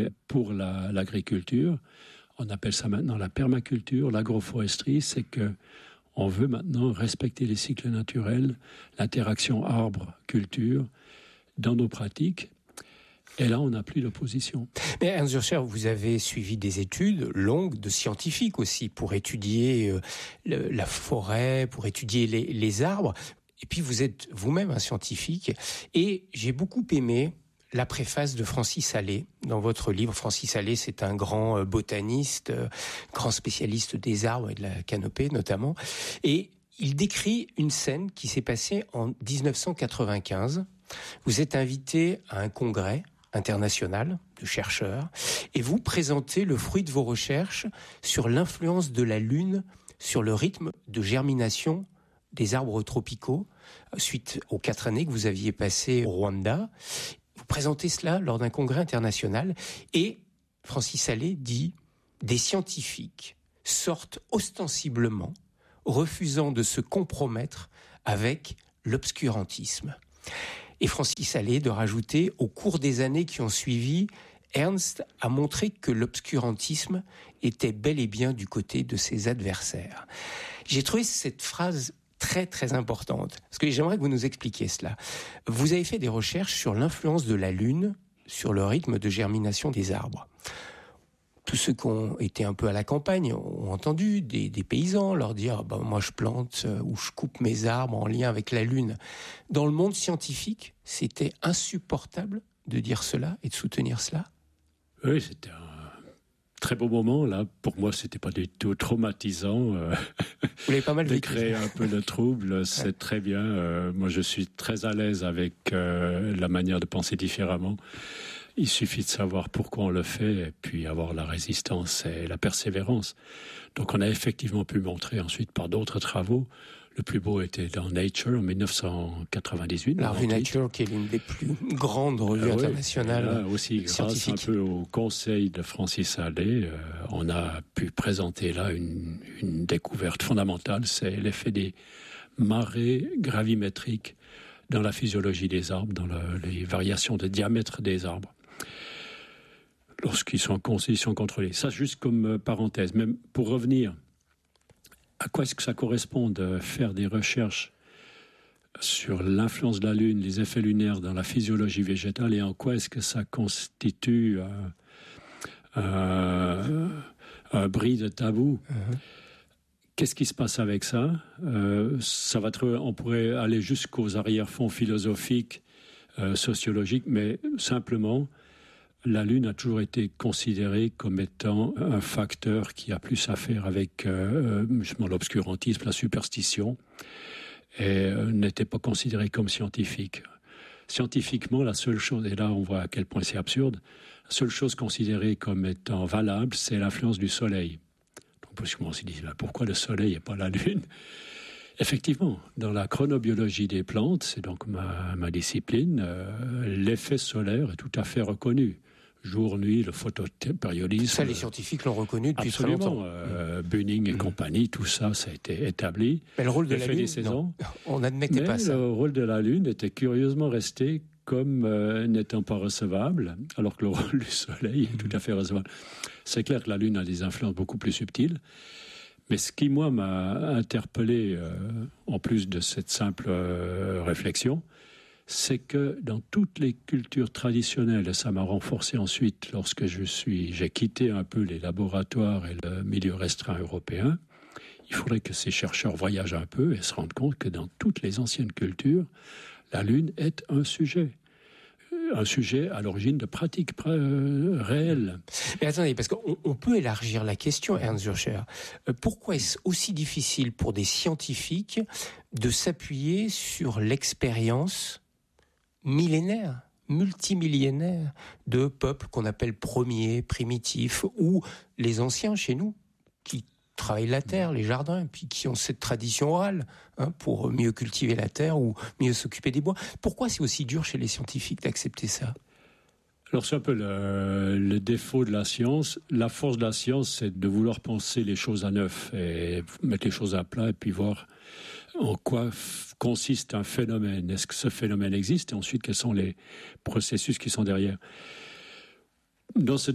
fait pour l'agriculture. On appelle ça maintenant la permaculture, l'agroforesterie, c'est que on veut maintenant respecter les cycles naturels, l'interaction arbre-culture dans nos pratiques. Et là, on n'a plus d'opposition. Mais Ernst Zürcher, vous avez suivi des études longues de scientifiques aussi pour étudier la forêt, pour étudier les arbres. Et puis vous êtes vous-même un scientifique. Et j'ai beaucoup aimé la préface de Francis Allais dans votre livre. Francis Allais, c'est un grand botaniste, grand spécialiste des arbres et de la canopée notamment. Et il décrit une scène qui s'est passée en 1995. Vous êtes invité à un congrès international de chercheurs et vous présentez le fruit de vos recherches sur l'influence de la Lune sur le rythme de germination des arbres tropicaux suite aux 4 années que vous aviez passées au Rwanda. Vous présentez cela lors d'un congrès international et Francis Allais dit « Des scientifiques sortent ostensiblement, refusant de se compromettre avec l'obscurantisme ». Et Francis Allais de rajouter « Au cours des années qui ont suivi, Ernst a montré que l'obscurantisme était bel et bien du côté de ses adversaires ». J'ai trouvé cette phrase très très importante, parce que j'aimerais que vous nous expliquiez cela. Vous avez fait des recherches sur l'influence de la Lune sur le rythme de germination des arbres. Tous ceux qui ont été un peu à la campagne ont entendu des paysans leur dire « moi je plante ou je coupe mes arbres en lien avec la Lune ». Dans le monde scientifique, c'était insupportable de dire cela et de soutenir cela. Oui, c'était un très beau moment. Là, pour moi, c'était pas du tout traumatisant. Vous l'avez pas mal vécu. De créer un peu de trouble, c'est très bien. Moi, je suis très à l'aise avec la manière de penser différemment. Il suffit de savoir pourquoi on le fait et puis avoir la résistance et la persévérance. Donc on a effectivement pu montrer ensuite par d'autres travaux. Le plus beau était dans Nature en 1998. La revue Nature, qui est l'une des plus grandes revues internationales là aussi, grâce un peu au conseil de Francis Allais, on a pu présenter là une découverte fondamentale, c'est l'effet des marées gravimétriques dans la physiologie des arbres, dans les variations de diamètre des arbres, lorsqu'ils sont en conditions contrôlées. Ça, juste comme parenthèse. Même pour revenir, à quoi est-ce que ça correspond de faire des recherches sur l'influence de la Lune, les effets lunaires dans la physiologie végétale, et en quoi est-ce que ça constitue un bris de tabou? Qu'est-ce qui se passe avec ça? On pourrait aller jusqu'aux arrière-fonds philosophiques, sociologiques, mais simplement, la Lune a toujours été considérée comme étant un facteur qui a plus à faire avec justement l'obscurantisme, la superstition, et n'était pas considérée comme scientifique. Scientifiquement, la seule chose, et là on voit à quel point c'est absurde, la seule chose considérée comme étant valable, c'est l'influence du Soleil. Donc parce qu'on s'est dit, pourquoi le Soleil et pas la Lune? Effectivement, dans la chronobiologie des plantes, c'est donc ma discipline, l'effet solaire est tout à fait reconnu. Jour, nuit, le photopériodisme. Ça, les scientifiques l'ont reconnu depuis très longtemps. Bunning et compagnie, tout ça, ça a été établi. Mais le rôle de la Lune, non, on n'admettait pas ça. Le rôle de la Lune était curieusement resté comme n'étant pas recevable, alors que le rôle du Soleil est tout à fait recevable. C'est clair que la Lune a des influences beaucoup plus subtiles. Mais ce qui, moi, m'a interpellé, en plus de cette simple réflexion, c'est que dans toutes les cultures traditionnelles, et ça m'a renforcé ensuite lorsque j'ai quitté un peu les laboratoires et le milieu restreint européen, il faudrait que ces chercheurs voyagent un peu et se rendent compte que dans toutes les anciennes cultures, la Lune est un sujet à l'origine de pratiques réelles. Mais attendez, parce qu'on peut élargir la question, Ernst Zürcher. Pourquoi est-ce aussi difficile pour des scientifiques de s'appuyer sur l'expérience millénaire, multimillénaire de peuples qu'on appelle premiers, primitifs, ou les anciens chez nous, qui travaillent la terre, les jardins, et puis qui ont cette tradition orale pour mieux cultiver la terre ou mieux s'occuper des bois. Pourquoi c'est aussi dur chez les scientifiques d'accepter ça? Alors c'est un peu le défaut de la science. La force de la science, c'est de vouloir penser les choses à neuf et mettre les choses à plat et puis voir en quoi consiste un phénomène. Est-ce que ce phénomène existe? Et ensuite, quels sont les processus qui sont derrière? Dans ce